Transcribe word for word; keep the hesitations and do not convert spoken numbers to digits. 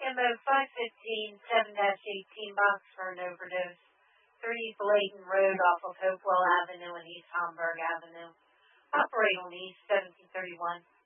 M O five fifteen seven eighteen box for an overdose. three Bladen Road off of Hopewell Avenue and East Homburg Avenue. Operate on East seventeen thirty-one.